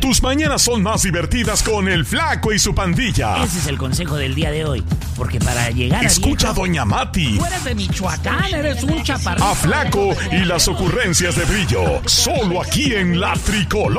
tus mañanas son más divertidas con el Flaco y su pandilla. Ese es el consejo del día de hoy. Porque para llegar a Escucha viejo, a Doña Mati. tú eres de Michoacán, eres un chaparrito. A Flaco y las ocurrencias de Brillo. Solo aquí en La Tricolor.